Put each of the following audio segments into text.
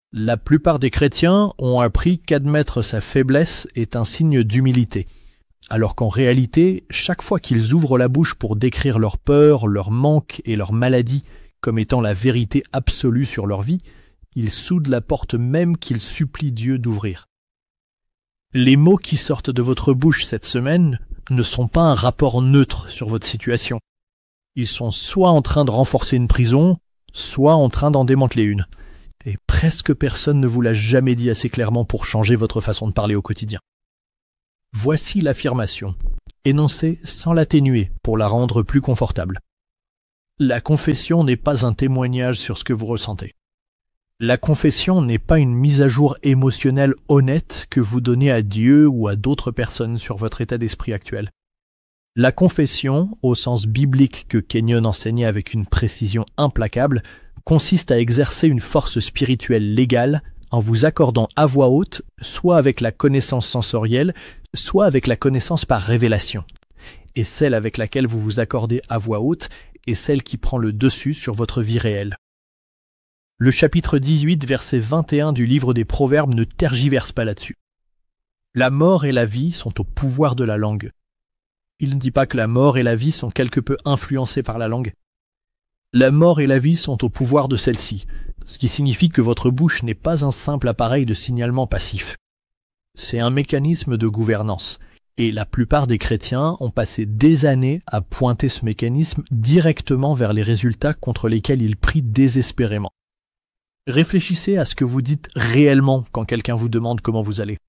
La plupart des chrétiens ont appris qu'admettre sa faiblesse est un signe d'humilité, alors qu'en réalité, chaque fois qu'ils ouvrent la bouche pour décrire leurs peurs, leurs manques et leurs maladies comme étant la vérité absolue sur leur vie, ils soudent la porte même qu'ils supplient Dieu d'ouvrir. Les mots qui sortent de votre bouche cette semaine ne sont pas un rapport neutre sur votre situation. Ils sont soit en train de renforcer une prison, soit en train d'en démanteler une. Et presque personne ne vous l'a jamais dit assez clairement pour changer votre façon de parler au quotidien. Voici l'affirmation, énoncée sans l'atténuer pour la rendre plus confortable. La confession n'est pas un témoignage sur ce que vous ressentez. La confession n'est pas une mise à jour émotionnelle honnête que vous donnez à Dieu ou à d'autres personnes sur votre état d'esprit actuel. La confession, au sens biblique que Kenyon enseignait avec une précision implacable, consiste à exercer une force spirituelle légale en vous accordant à voix haute, soit avec la connaissance sensorielle, soit avec la connaissance par révélation. Et celle avec laquelle vous vous accordez à voix haute est celle qui prend le dessus sur votre vie réelle. Le chapitre 18, verset 21 du livre des Proverbes ne tergiverse pas là-dessus. La mort et la vie sont au pouvoir de la langue. Il ne dit pas que la mort et la vie sont quelque peu influencées par la langue. La mort et la vie sont au pouvoir de celle-ci, ce qui signifie que votre bouche n'est pas un simple appareil de signalement passif. C'est un mécanisme de gouvernance, et la plupart des chrétiens ont passé des années à pointer ce mécanisme directement vers les résultats contre lesquels ils prient désespérément. Réfléchissez à ce que vous dites réellement quand quelqu'un vous demande comment vous allez.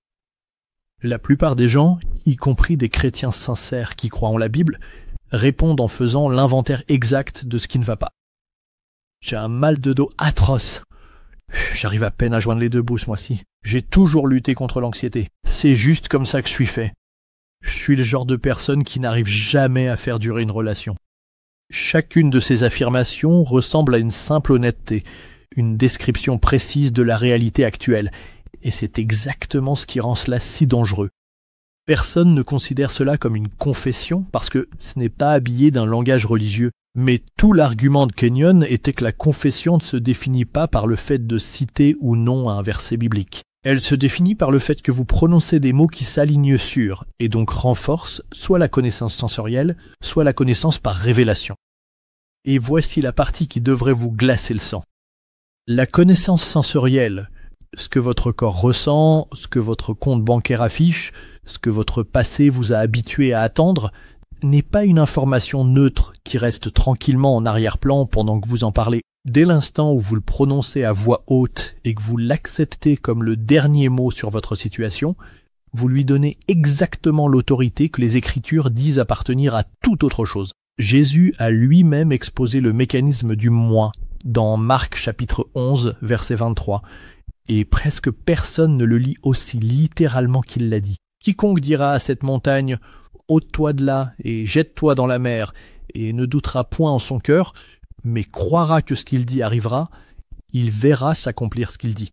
La plupart des gens, y compris des chrétiens sincères qui croient en la Bible, répondent en faisant l'inventaire exact de ce qui ne va pas. J'ai un mal de dos atroce. J'arrive à peine à joindre les deux bouts ce mois-ci. J'ai toujours lutté contre l'anxiété. C'est juste comme ça que je suis fait. Je suis le genre de personne qui n'arrive jamais à faire durer une relation. Chacune de ces affirmations ressemble à une simple honnêteté, une description précise de la réalité actuelle, et c'est exactement ce qui rend cela si dangereux. Personne ne considère cela comme une confession parce que ce n'est pas habillé d'un langage religieux. Mais tout l'argument de Kenyon était que la confession ne se définit pas par le fait de citer ou non un verset biblique. Elle se définit par le fait que vous prononcez des mots qui s'alignent sur et donc renforcent soit la connaissance sensorielle, soit la connaissance par révélation. Et voici la partie qui devrait vous glacer le sang. La connaissance sensorielle, ce que votre corps ressent, ce que votre compte bancaire affiche, ce que votre passé vous a habitué à attendre, n'est pas une information neutre qui reste tranquillement en arrière-plan pendant que vous en parlez. Dès l'instant où vous le prononcez à voix haute et que vous l'acceptez comme le dernier mot sur votre situation, vous lui donnez exactement l'autorité que les Écritures disent appartenir à toute autre chose. Jésus a lui-même exposé le mécanisme du moi dans Marc chapitre 11, verset 23, et presque personne ne le lit aussi littéralement qu'il l'a dit. Quiconque dira à cette montagne « ôte-toi de là et jette-toi dans la mer » et ne doutera point en son cœur, mais croira que ce qu'il dit arrivera, il verra s'accomplir ce qu'il dit.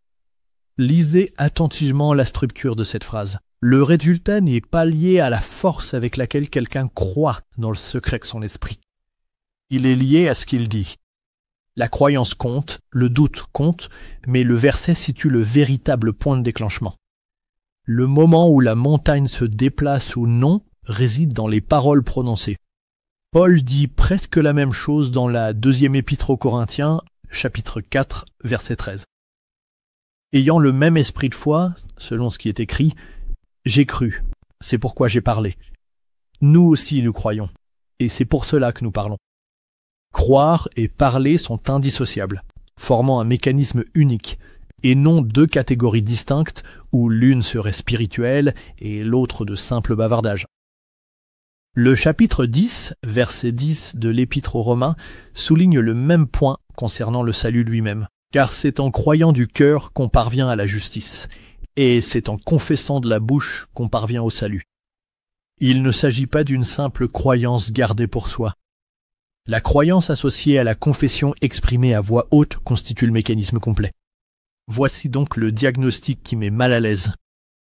Lisez attentivement la structure de cette phrase. Le résultat n'est pas lié à la force avec laquelle quelqu'un croit dans le secret de son esprit. Il est lié à ce qu'il dit. La croyance compte, le doute compte, mais le verset situe le véritable point de déclenchement. Le moment où la montagne se déplace ou non réside dans les paroles prononcées. Paul dit presque la même chose dans la deuxième épître aux Corinthiens, chapitre 4, verset 13. Ayant le même esprit de foi, selon ce qui est écrit, « J'ai cru, c'est pourquoi j'ai parlé. » Nous aussi nous croyons, et c'est pour cela que nous parlons. Croire et parler sont indissociables, formant un mécanisme unique, et non deux catégories distinctes où l'une serait spirituelle et l'autre de simple bavardage. Le chapitre 10, verset 10 de l'Épître aux Romains souligne le même point concernant le salut lui-même, car c'est en croyant du cœur qu'on parvient à la justice, et c'est en confessant de la bouche qu'on parvient au salut. Il ne s'agit pas d'une simple croyance gardée pour soi. La croyance associée à la confession exprimée à voix haute constitue le mécanisme complet. Voici donc le diagnostic qui met mal à l'aise.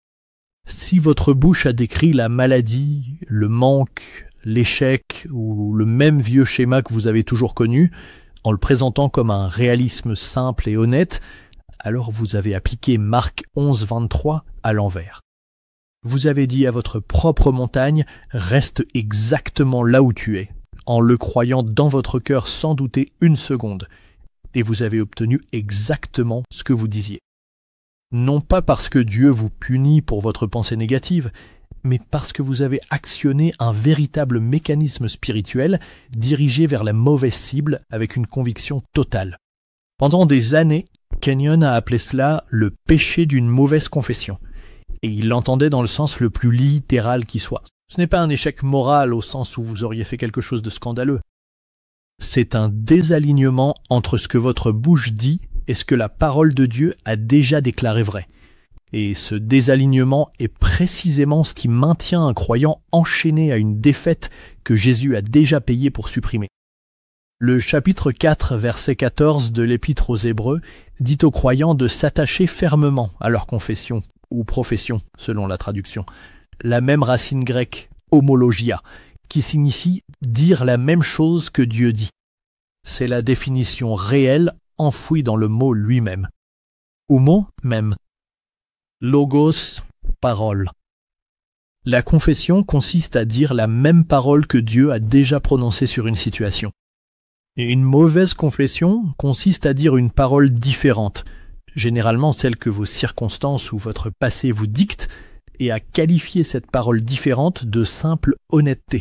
Si votre bouche a décrit la maladie, le manque, l'échec ou le même vieux schéma que vous avez toujours connu, en le présentant comme un réalisme simple et honnête, alors vous avez appliqué Marc 11, 23 à l'envers. Vous avez dit à votre propre montagne « Reste exactement là où tu es », en le croyant dans votre cœur sans douter une seconde, et vous avez obtenu exactement ce que vous disiez. Non pas parce que Dieu vous punit pour votre pensée négative, mais parce que vous avez actionné un véritable mécanisme spirituel dirigé vers la mauvaise cible avec une conviction totale. Pendant des années, Kenyon a appelé cela le péché d'une mauvaise confession, et il l'entendait dans le sens le plus littéral qui soit. Ce n'est pas un échec moral au sens où vous auriez fait quelque chose de scandaleux. C'est un désalignement entre ce que votre bouche dit et ce que la parole de Dieu a déjà déclaré vrai. Et ce désalignement est précisément ce qui maintient un croyant enchaîné à une défaite que Jésus a déjà payée pour supprimer. Le chapitre 4, verset 14 de l'Épître aux Hébreux dit aux croyants de s'attacher fermement à leur confession, ou profession, selon la traduction. La même racine grecque, homologia, qui signifie dire la même chose que Dieu dit. C'est la définition réelle enfouie dans le mot lui-même. Homo, même. Logos, parole. La confession consiste à dire la même parole que Dieu a déjà prononcée sur une situation. Et une mauvaise confession consiste à dire une parole différente, généralement celle que vos circonstances ou votre passé vous dictent, et à qualifier cette parole différente de simple honnêteté.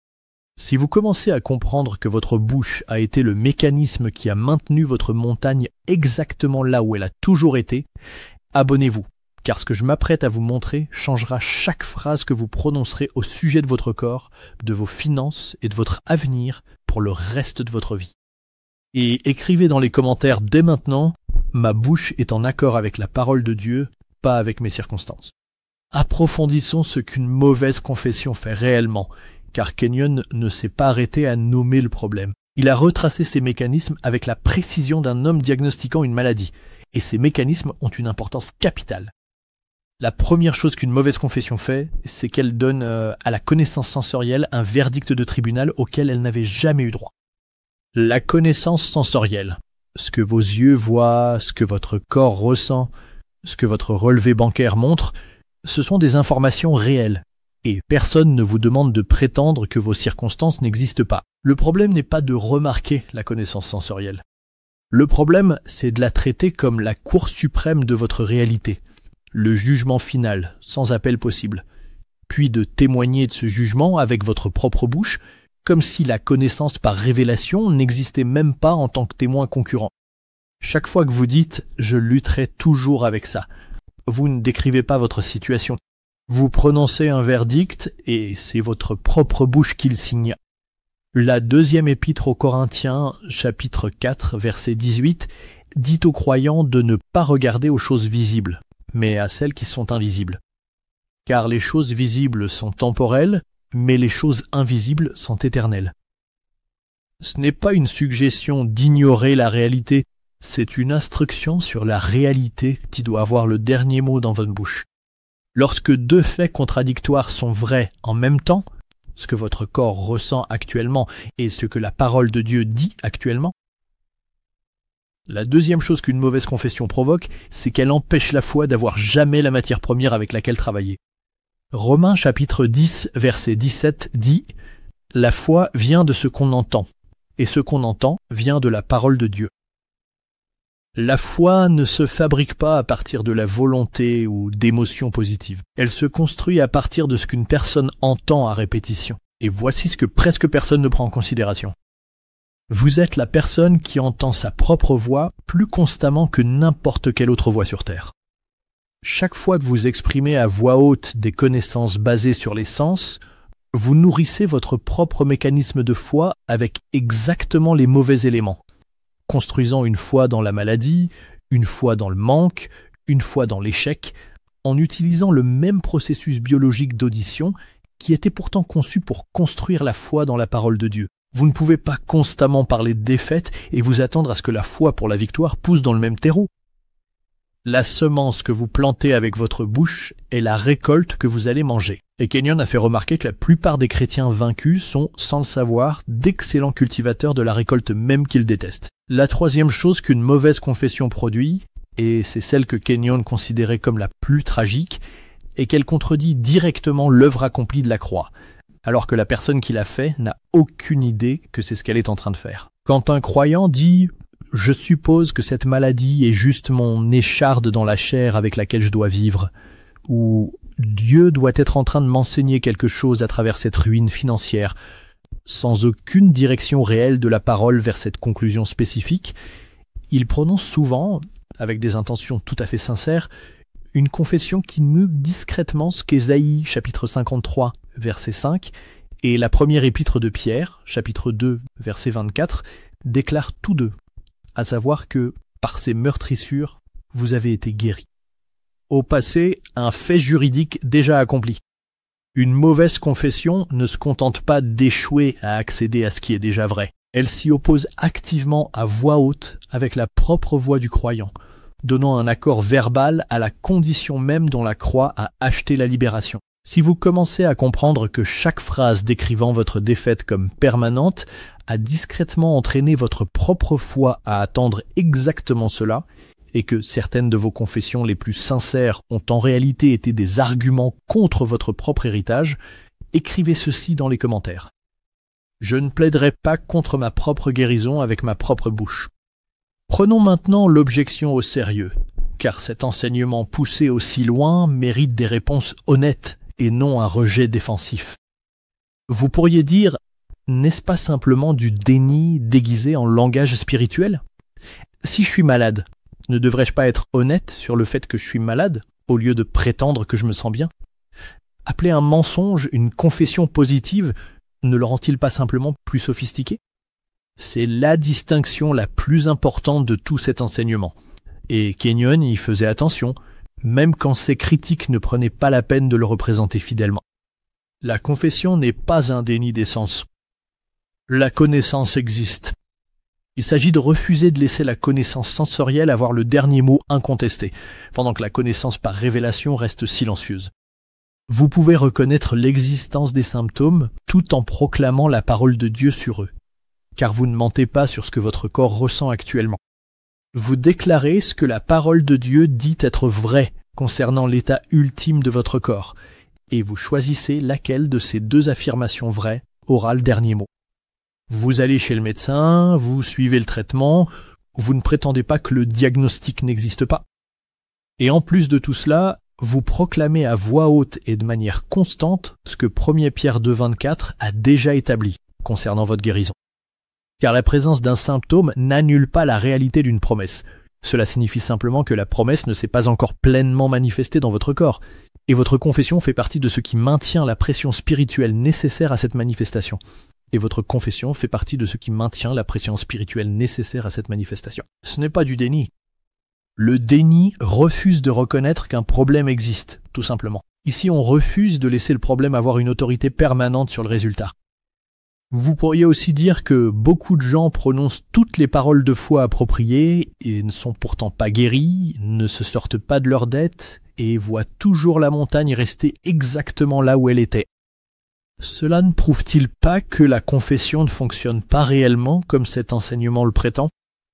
Si vous commencez à comprendre que votre bouche a été le mécanisme qui a maintenu votre montagne exactement là où elle a toujours été, abonnez-vous, car ce que je m'apprête à vous montrer changera chaque phrase que vous prononcerez au sujet de votre corps, de vos finances et de votre avenir pour le reste de votre vie. Et écrivez dans les commentaires dès maintenant « Ma bouche est en accord avec la parole de Dieu, pas avec mes circonstances ». Approfondissons ce qu'une mauvaise confession fait réellement, car Kenyon ne s'est pas arrêté à nommer le problème. Il a retracé ces mécanismes avec la précision d'un homme diagnostiquant une maladie, et ces mécanismes ont une importance capitale. La première chose qu'une mauvaise confession fait, c'est qu'elle donne à la connaissance sensorielle un verdict de tribunal auquel elle n'avait jamais eu droit. La connaissance sensorielle, ce que vos yeux voient, ce que votre corps ressent, ce que votre relevé bancaire montre, ce sont des informations réelles, et personne ne vous demande de prétendre que vos circonstances n'existent pas. Le problème n'est pas de remarquer la connaissance sensorielle. Le problème, c'est de la traiter comme la cour suprême de votre réalité, le jugement final, sans appel possible, puis de témoigner de ce jugement avec votre propre bouche, comme si la connaissance par révélation n'existait même pas en tant que témoin concurrent. Chaque fois que vous dites « je lutterai toujours avec ça », vous ne décrivez pas votre situation. Vous prononcez un verdict et c'est votre propre bouche qui le signe. La deuxième épître aux Corinthiens, chapitre 4, verset 18, dit aux croyants de ne pas regarder aux choses visibles, mais à celles qui sont invisibles. Car les choses visibles sont temporelles, mais les choses invisibles sont éternelles. Ce n'est pas une suggestion d'ignorer la réalité, c'est une instruction sur la réalité qui doit avoir le dernier mot dans votre bouche. Lorsque deux faits contradictoires sont vrais en même temps, ce que votre corps ressent actuellement et ce que la parole de Dieu dit actuellement, la deuxième chose qu'une mauvaise confession provoque, c'est qu'elle empêche la foi d'avoir jamais la matière première avec laquelle travailler. Romains chapitre 10, verset 17 dit « La foi vient de ce qu'on entend, et ce qu'on entend vient de la parole de Dieu. » La foi ne se fabrique pas à partir de la volonté ou d'émotions positives. Elle se construit à partir de ce qu'une personne entend à répétition. Et voici ce que presque personne ne prend en considération. Vous êtes la personne qui entend sa propre voix plus constamment que n'importe quelle autre voix sur Terre. Chaque fois que vous exprimez à voix haute des connaissances basées sur les sens, vous nourrissez votre propre mécanisme de foi avec exactement les mauvais éléments, construisant une foi dans la maladie, une foi dans le manque, une foi dans l'échec, en utilisant le même processus biologique d'audition qui était pourtant conçu pour construire la foi dans la parole de Dieu. Vous ne pouvez pas constamment parler de défaite et vous attendre à ce que la foi pour la victoire pousse dans le même terreau. La semence que vous plantez avec votre bouche est la récolte que vous allez manger. Et Kenyon a fait remarquer que la plupart des chrétiens vaincus sont, sans le savoir, d'excellents cultivateurs de la récolte même qu'ils détestent. La troisième chose qu'une mauvaise confession produit, et c'est celle que Kenyon considérait comme la plus tragique, et qu'elle contredit directement l'œuvre accomplie de la croix, alors que la personne qui l'a fait n'a aucune idée que c'est ce qu'elle est en train de faire. Quand un croyant dit « Je suppose que cette maladie est juste mon écharde dans la chair avec laquelle je dois vivre » ou « Dieu doit être en train de m'enseigner quelque chose à travers cette ruine financière », sans aucune direction réelle de la parole vers cette conclusion spécifique, il prononce souvent, avec des intentions tout à fait sincères, une confession qui mue discrètement ce qu'Ésaïe, chapitre 53, verset 5, et la première épître de Pierre, chapitre 2, verset 24, déclarent tous deux, à savoir que, par ces meurtrissures, vous avez été guéris. Au passé, un fait juridique déjà accompli. Une mauvaise confession ne se contente pas d'échouer à accéder à ce qui est déjà vrai. Elle s'y oppose activement à voix haute avec la propre voix du croyant, donnant un accord verbal à la condition même dont la croix a acheté la libération. Si vous commencez à comprendre que chaque phrase décrivant votre défaite comme permanente a discrètement entraîné votre propre foi à attendre exactement cela, et que certaines de vos confessions les plus sincères ont en réalité été des arguments contre votre propre héritage, écrivez ceci dans les commentaires. Je ne plaiderai pas contre ma propre guérison avec ma propre bouche. Prenons maintenant l'objection au sérieux, car cet enseignement poussé aussi loin mérite des réponses honnêtes et non un rejet défensif. Vous pourriez dire, n'est-ce pas simplement du déni déguisé en langage spirituel? Si je suis malade, ne devrais-je pas être honnête sur le fait que je suis malade, au lieu de prétendre que je me sens bien? Appeler un mensonge une confession positive ne le rend-il pas simplement plus sophistiqué? C'est la distinction la plus importante de tout cet enseignement. Et Kenyon y faisait attention, même quand ses critiques ne prenaient pas la peine de le représenter fidèlement. La confession n'est pas un déni d'essence. La connaissance existe. Il s'agit de refuser de laisser la connaissance sensorielle avoir le dernier mot incontesté, pendant que la connaissance par révélation reste silencieuse. Vous pouvez reconnaître l'existence des symptômes tout en proclamant la parole de Dieu sur eux, car vous ne mentez pas sur ce que votre corps ressent actuellement. Vous déclarez ce que la parole de Dieu dit être vrai concernant l'état ultime de votre corps, et vous choisissez laquelle de ces deux affirmations vraies aura le dernier mot. Vous allez chez le médecin, vous suivez le traitement, vous ne prétendez pas que le diagnostic n'existe pas. Et en plus de tout cela, vous proclamez à voix haute et de manière constante ce que 1 Pierre 2,24 a déjà établi concernant votre guérison. Car la présence d'un symptôme n'annule pas la réalité d'une promesse. Cela signifie simplement que la promesse ne s'est pas encore pleinement manifestée dans votre corps, et votre confession fait partie de ce qui maintient la pression spirituelle nécessaire à cette manifestation. Et votre confession fait partie de ce qui maintient la pression spirituelle nécessaire à cette manifestation. Ce n'est pas du déni. Le déni refuse de reconnaître qu'un problème existe, tout simplement. Ici, on refuse de laisser le problème avoir une autorité permanente sur le résultat. Vous pourriez aussi dire que beaucoup de gens prononcent toutes les paroles de foi appropriées et ne sont pourtant pas guéris, ne se sortent pas de leurs dettes et voient toujours la montagne rester exactement là où elle était. Cela ne prouve-t-il pas que la confession ne fonctionne pas réellement comme cet enseignement le prétend?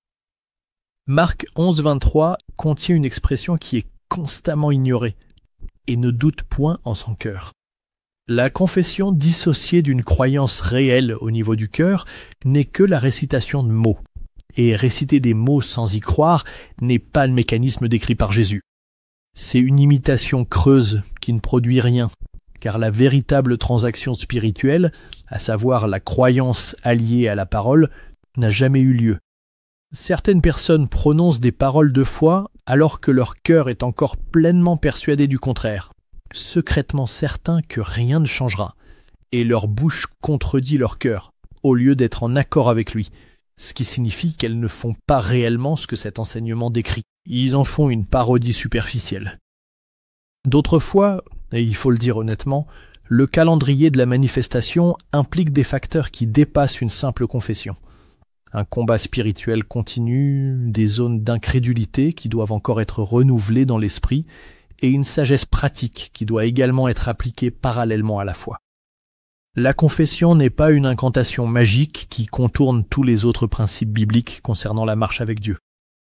Marc 11,23 contient une expression qui est constamment ignorée et ne doute point en son cœur. La confession dissociée d'une croyance réelle au niveau du cœur n'est que la récitation de mots, et réciter des mots sans y croire n'est pas le mécanisme décrit par Jésus. C'est une imitation creuse qui ne produit rien, car la véritable transaction spirituelle, à savoir la croyance alliée à la parole, n'a jamais eu lieu. Certaines personnes prononcent des paroles de foi alors que leur cœur est encore pleinement persuadé du contraire, secrètement certains que rien ne changera, et leur bouche contredit leur cœur, au lieu d'être en accord avec lui, ce qui signifie qu'elles ne font pas réellement ce que cet enseignement décrit. Ils en font une parodie superficielle. D'autres fois, et il faut le dire honnêtement, le calendrier de la manifestation implique des facteurs qui dépassent une simple confession. Un combat spirituel continu, des zones d'incrédulité qui doivent encore être renouvelées dans l'esprit, et une sagesse pratique qui doit également être appliquée parallèlement à la foi. La confession n'est pas une incantation magique qui contourne tous les autres principes bibliques concernant la marche avec Dieu.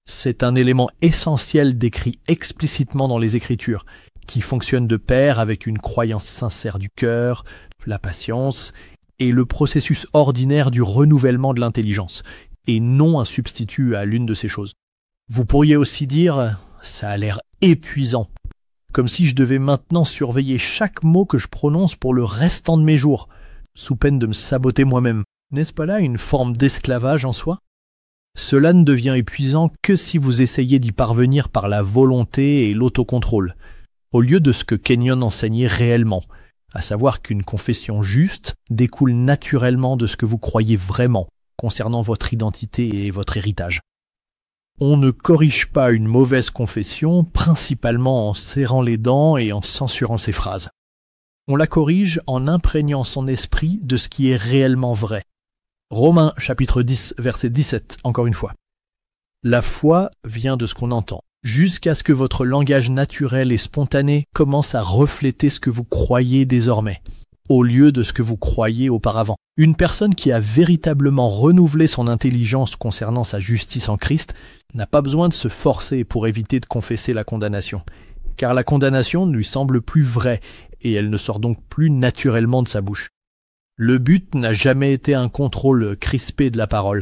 C'est un élément essentiel décrit explicitement dans les Écritures, qui fonctionne de pair avec une croyance sincère du cœur, la patience et le processus ordinaire du renouvellement de l'intelligence, et non un substitut à l'une de ces choses. Vous pourriez aussi dire « ça a l'air épuisant », comme si je devais maintenant surveiller chaque mot que je prononce pour le restant de mes jours, sous peine de me saboter moi-même. N'est-ce pas là une forme d'esclavage en soi ? Cela ne devient épuisant que si vous essayez d'y parvenir par la volonté et l'autocontrôle, au lieu de ce que Kenyon enseignait réellement, à savoir qu'une confession juste découle naturellement de ce que vous croyez vraiment concernant votre identité et votre héritage. On ne corrige pas une mauvaise confession principalement en serrant les dents et en censurant ses phrases. On la corrige en imprégnant son esprit de ce qui est réellement vrai. Romains chapitre 10, verset 17, encore une fois. La foi vient de ce qu'on entend, jusqu'à ce que votre langage naturel et spontané commence à refléter ce que vous croyez désormais, au lieu de ce que vous croyiez auparavant. Une personne qui a véritablement renouvelé son intelligence concernant sa justice en Christ n'a pas besoin de se forcer pour éviter de confesser la condamnation, car la condamnation ne lui semble plus vraie et elle ne sort donc plus naturellement de sa bouche. Le but n'a jamais été un contrôle crispé de la parole.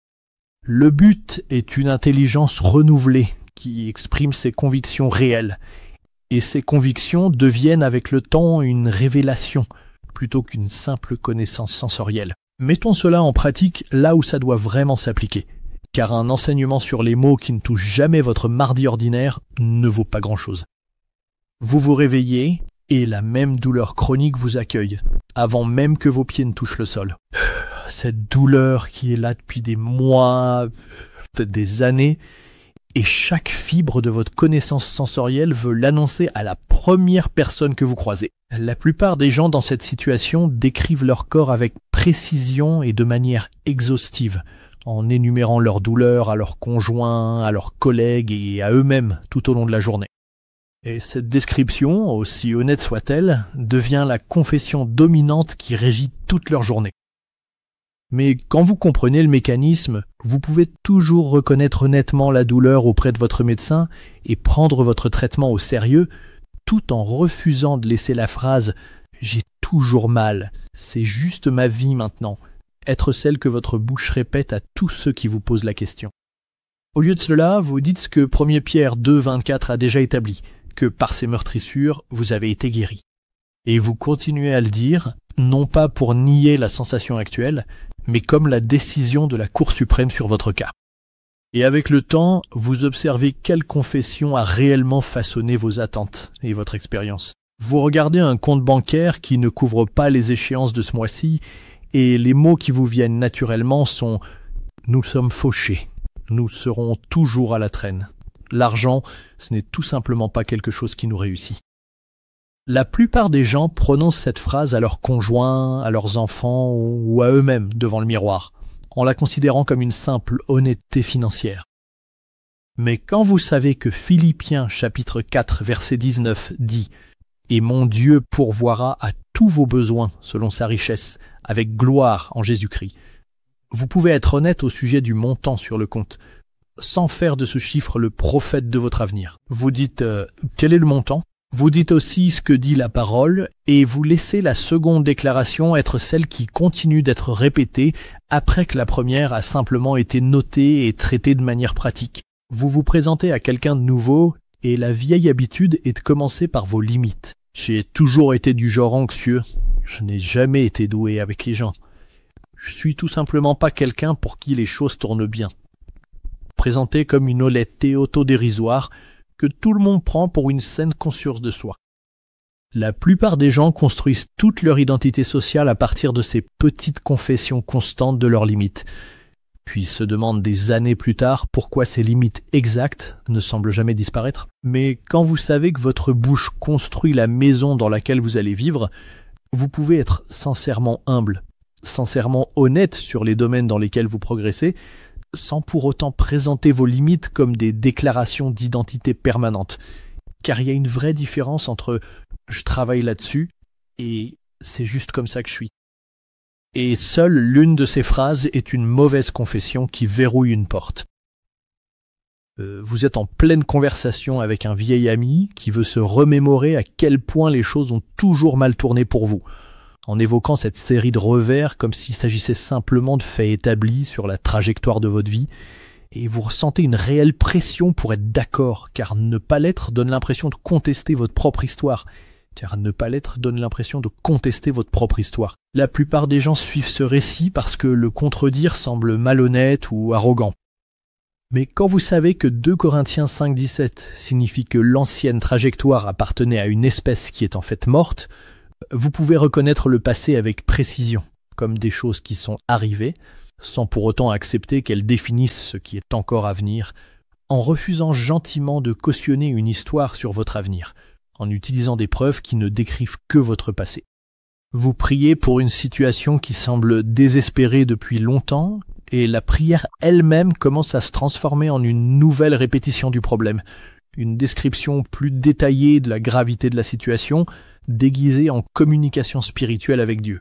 Le but est une intelligence renouvelée qui exprime ses convictions réelles, et ces convictions deviennent avec le temps une révélation, plutôt qu'une simple connaissance sensorielle. Mettons cela en pratique là où ça doit vraiment s'appliquer, car un enseignement sur les mots qui ne touche jamais votre mardi ordinaire ne vaut pas grand-chose. Vous vous réveillez, et la même douleur chronique vous accueille, avant même que vos pieds ne touchent le sol. Cette douleur qui est là depuis des mois, peut-être des années, et chaque fibre de votre connaissance sensorielle veut l'annoncer à la première personne que vous croisez. La plupart des gens dans cette situation décrivent leur corps avec précision et de manière exhaustive, en énumérant leurs douleurs à leurs conjoints, à leurs collègues et à eux-mêmes tout au long de la journée. Et cette description, aussi honnête soit-elle, devient la confession dominante qui régit toute leur journée. Mais quand vous comprenez le mécanisme, vous pouvez toujours reconnaître honnêtement la douleur auprès de votre médecin et prendre votre traitement au sérieux, tout en refusant de laisser la phrase « j'ai toujours mal, c'est juste ma vie maintenant » être celle que votre bouche répète à tous ceux qui vous posent la question. Au lieu de cela, vous dites ce que 1 Pierre 2, 24 a déjà établi, que par ces meurtrissures, vous avez été guéri. Et vous continuez à le dire, non pas pour nier la sensation actuelle, mais comme la décision de la Cour suprême sur votre cas. Et avec le temps, vous observez quelle confession a réellement façonné vos attentes et votre expérience. Vous regardez un compte bancaire qui ne couvre pas les échéances de ce mois-ci, et les mots qui vous viennent naturellement sont « nous sommes fauchés, nous serons toujours à la traîne ». L'argent, ce n'est tout simplement pas quelque chose qui nous réussit. La plupart des gens prononcent cette phrase à leurs conjoints, à leurs enfants ou à eux-mêmes devant le miroir, en la considérant comme une simple honnêteté financière. Mais quand vous savez que Philippiens chapitre 4 verset 19 dit « Et mon Dieu pourvoira à tous vos besoins selon sa richesse, avec gloire en Jésus-Christ », vous pouvez être honnête au sujet du montant sur le compte, sans faire de ce chiffre le prophète de votre avenir. Vous dites quel est le montant ? Vous dites aussi ce que dit la parole et vous laissez la seconde déclaration être celle qui continue d'être répétée après que la première a simplement été notée et traitée de manière pratique. Vous vous présentez à quelqu'un de nouveau et la vieille habitude est de commencer par vos limites. J'ai toujours été du genre anxieux. Je n'ai jamais été doué avec les gens. Je suis tout simplement pas quelqu'un pour qui les choses tournent bien. Présenté comme une honnêteté autodérisoire que tout le monde prend pour une saine conscience de soi. La plupart des gens construisent toute leur identité sociale à partir de ces petites confessions constantes de leurs limites, puis se demandent des années plus tard pourquoi ces limites exactes ne semblent jamais disparaître. Mais quand vous savez que votre bouche construit la maison dans laquelle vous allez vivre, vous pouvez être sincèrement humble, sincèrement honnête sur les domaines dans lesquels vous progressez, sans pour autant présenter vos limites comme des déclarations d'identité permanente. Car il y a une vraie différence entre « je travaille là-dessus » et « c'est juste comme ça que je suis ». Et seule l'une de ces phrases est une mauvaise confession qui verrouille une porte. Vous êtes en pleine conversation avec un vieil ami qui veut se remémorer à quel point les choses ont toujours mal tourné pour vous, en évoquant cette série de revers comme s'il s'agissait simplement de faits établis sur la trajectoire de votre vie, et vous ressentez une réelle pression pour être d'accord, car ne pas l'être donne l'impression de contester votre propre histoire. La plupart des gens suivent ce récit parce que le contredire semble malhonnête ou arrogant. Mais quand vous savez que 2 Corinthiens 5,17 signifie que l'ancienne trajectoire appartenait à une espèce qui est en fait morte, vous pouvez reconnaître le passé avec précision, comme des choses qui sont arrivées, sans pour autant accepter qu'elles définissent ce qui est encore à venir, en refusant gentiment de cautionner une histoire sur votre avenir, en utilisant des preuves qui ne décrivent que votre passé. Vous priez pour une situation qui semble désespérée depuis longtemps, et la prière elle-même commence à se transformer en une nouvelle répétition du problème, une description plus détaillée de la gravité de la situation, déguisée en communication spirituelle avec Dieu.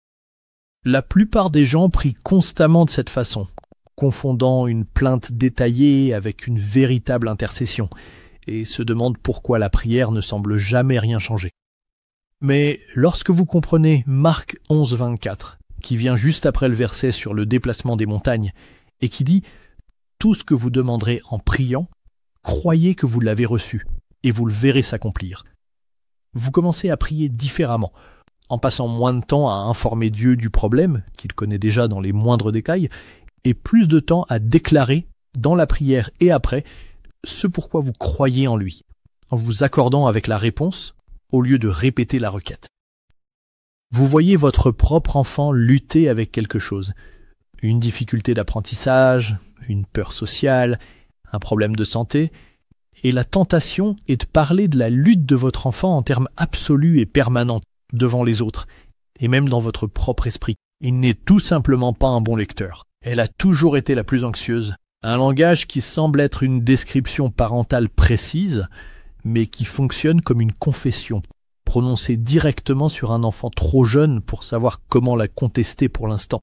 La plupart des gens prient constamment de cette façon, confondant une plainte détaillée avec une véritable intercession, et se demandent pourquoi la prière ne semble jamais rien changer. Mais lorsque vous comprenez Marc 11,24, qui vient juste après le verset sur le déplacement des montagnes, et qui dit « Tout ce que vous demanderez en priant, croyez que vous l'avez reçu, et vous le verrez s'accomplir », vous commencez à prier différemment, en passant moins de temps à informer Dieu du problème, qu'il connaît déjà dans les moindres détails, et plus de temps à déclarer, dans la prière et après, ce pourquoi vous croyez en lui, en vous accordant avec la réponse, au lieu de répéter la requête. Vous voyez votre propre enfant lutter avec quelque chose, une difficulté d'apprentissage, une peur sociale, un problème de santé, et la tentation est de parler de la lutte de votre enfant en termes absolus et permanents devant les autres, et même dans votre propre esprit. Il n'est tout simplement pas un bon lecteur. Elle a toujours été la plus anxieuse. Un langage qui semble être une description parentale précise, mais qui fonctionne comme une confession, prononcée directement sur un enfant trop jeune pour savoir comment la contester pour l'instant.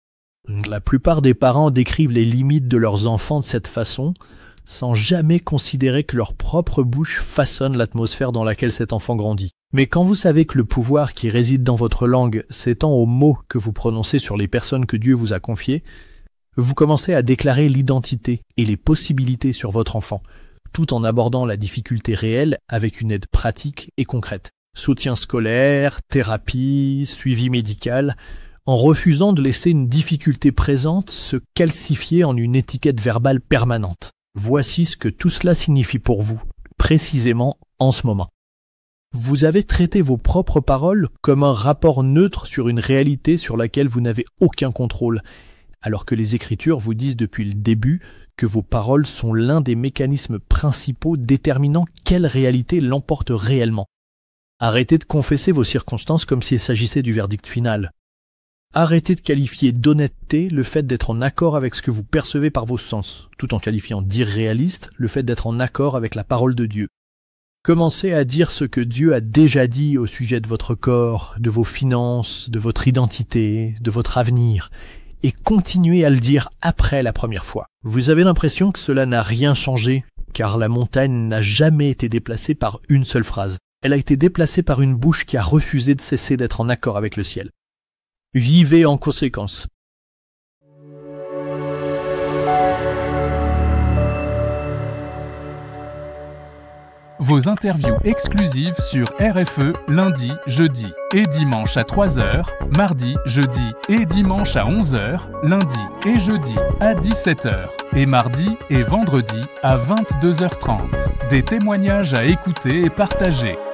La plupart des parents décrivent les limites de leurs enfants de cette façon, sans jamais considérer que leur propre bouche façonne l'atmosphère dans laquelle cet enfant grandit. Mais quand vous savez que le pouvoir qui réside dans votre langue s'étend aux mots que vous prononcez sur les personnes que Dieu vous a confiées, vous commencez à déclarer l'identité et les possibilités sur votre enfant, tout en abordant la difficulté réelle avec une aide pratique et concrète. Soutien scolaire, thérapie, suivi médical, en refusant de laisser une difficulté présente se calcifier en une étiquette verbale permanente. Voici ce que tout cela signifie pour vous, précisément en ce moment. Vous avez traité vos propres paroles comme un rapport neutre sur une réalité sur laquelle vous n'avez aucun contrôle, alors que les Écritures vous disent depuis le début que vos paroles sont l'un des mécanismes principaux déterminant quelle réalité l'emporte réellement. Arrêtez de confesser vos circonstances comme s'il s'agissait du verdict final. Arrêtez de qualifier d'honnêteté le fait d'être en accord avec ce que vous percevez par vos sens, tout en qualifiant d'irréaliste le fait d'être en accord avec la parole de Dieu. Commencez à dire ce que Dieu a déjà dit au sujet de votre corps, de vos finances, de votre identité, de votre avenir, et continuez à le dire après la première fois. Vous avez l'impression que cela n'a rien changé, car la montagne n'a jamais été déplacée par une seule phrase. Elle a été déplacée par une bouche qui a refusé de cesser d'être en accord avec le ciel. Vivez en conséquence. Vos interviews exclusives sur RFE lundi, jeudi et dimanche à 3h, mardi, jeudi et dimanche à 11h, lundi et jeudi à 17h et mardi et vendredi à 22h30. Des témoignages à écouter et partager.